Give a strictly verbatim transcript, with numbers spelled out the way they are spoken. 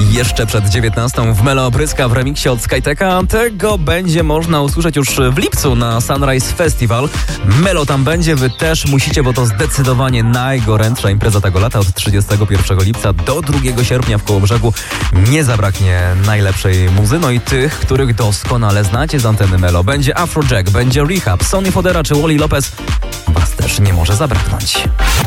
jeszcze przed dziewiętnastą w Melo Opryska w remiksie od Skyteka. Tego będzie można usłyszeć już w lipcu na Sunrise Festival. Melo tam będzie, wy też musicie, bo to zdecydowanie najgorętsza impreza tego lata. Od trzydziestego pierwszego lipca do drugiego sierpnia w Kołobrzegu nie zabraknie najlepszej muzy, no i tych, których doskonale znacie z anteny Melo. Będzie Afrojack, będzie Rehab, Sonny Fodera czy Wally Lopez. Was też nie może zabraknąć.